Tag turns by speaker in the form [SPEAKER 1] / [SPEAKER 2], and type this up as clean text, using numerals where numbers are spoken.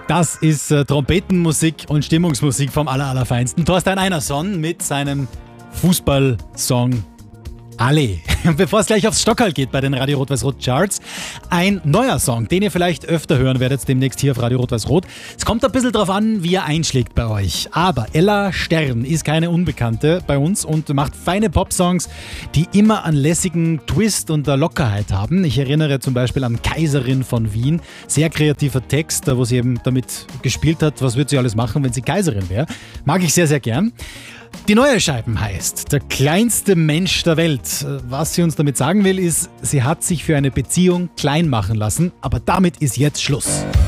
[SPEAKER 1] Das ist Trompetenmusik und Stimmungsmusik vom Allerfeinsten. Thorstein Einerson mit seinem Fußballsong Alle. Bevor es gleich aufs Stockerl geht bei den Radio Rot-Weiß-Rot Charts, ein neuer Song, den ihr vielleicht öfter hören werdet demnächst hier auf Radio Rot-Weiß-Rot. Es kommt ein bisschen drauf an, wie er einschlägt bei euch. Aber Ella Stern ist keine Unbekannte bei uns und macht feine Popsongs, die immer einen lässigen Twist und eine Lockerheit haben. Ich erinnere zum Beispiel an Kaiserin von Wien. Sehr kreativer Text, wo sie eben damit gespielt hat, was würde sie alles machen, wenn sie Kaiserin wäre. Mag ich sehr, sehr gern. Die neue Scheiben heißt Der kleinste Mensch der Welt. Was sie uns damit sagen will, ist, sie hat sich für eine Beziehung klein machen lassen, aber damit ist jetzt Schluss.